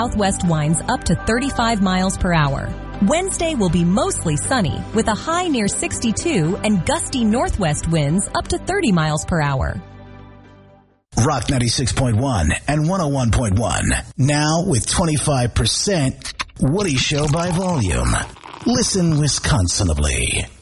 southwest winds up to 35 miles per hour. Wednesday will be mostly sunny with a high near 62 and gusty northwest winds up to 30 miles per hour. Rock 96.1 and 101.1. Now with 25% Woody Show by volume. Listen Wisconsinably.